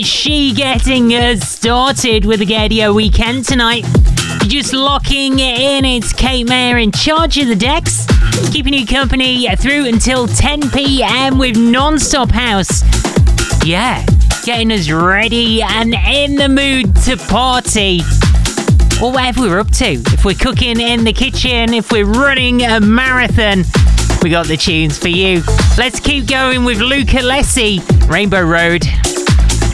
She getting us started with the Gaydio weekend tonight. Just locking it in, it's Kate Mayer in charge of the decks, keeping you company through until 10 p.m. with non-stop house. Yeah, getting us ready and in the mood to party. Or whatever we're up to. If we're cooking in the kitchen, if we're running a marathon, we got the tunes for you. Let's keep going with Luca Lessi, Rainbow Road.